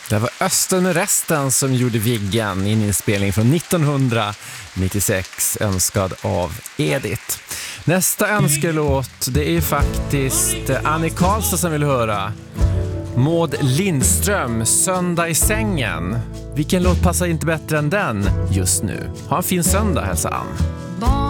Det var Östen med resten som gjorde Viggen i en inspelning från 1996, önskad av Edith. Nästa önskelåt, det är faktiskt Annie Karlstad som vill höra. Maud Lindström, Söndag i sängen. Vilken låt passar inte bättre än den just nu? Ha en fin söndag, hälsa Ann.